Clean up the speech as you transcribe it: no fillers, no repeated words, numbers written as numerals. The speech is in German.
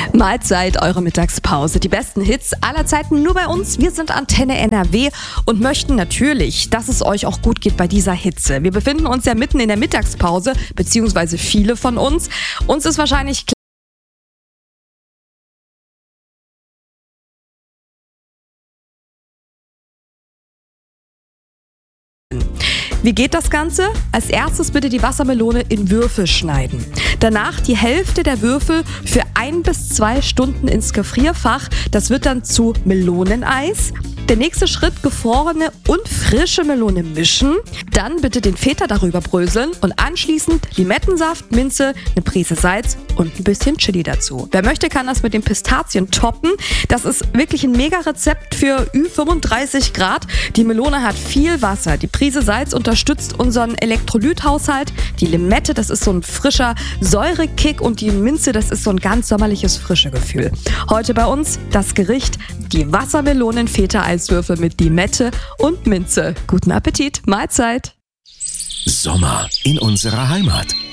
Mahlzeit, eure Mittagspause. Die besten Hits aller Zeiten nur bei uns. Wir sind Antenne NRW und möchten natürlich, dass es euch auch gut geht bei dieser Hitze. Wir befinden uns ja mitten in der Mittagspause, beziehungsweise viele von uns. Uns ist wahrscheinlich klar, wie geht das Ganze? Als erstes bitte die Wassermelone in Würfel schneiden. Danach die Hälfte der Würfel für 1 bis 2 Stunden ins Gefrierfach. Das wird dann zu Meloneneis. Der nächste Schritt, gefrorene und frische Melone mischen. Dann bitte den Feta darüber bröseln und anschließend Limettensaft, Minze, eine Prise Salz und ein bisschen Chili dazu. Wer möchte, kann das mit den Pistazien toppen. Das ist wirklich ein Mega-Rezept für Ü35 Grad. Die Melone hat viel Wasser. Die Prise Salz unterstützt unseren Elektrolythaushalt. Die Limette, das ist so ein frischer Säurekick und die Minze, das ist so ein ganz sommerliches frische Gefühl. Heute bei uns das Gericht, die Wassermelonen-Feta-Eiswürfel mit Limette und Minze. Guten Appetit, Mahlzeit! Sommer in unserer Heimat.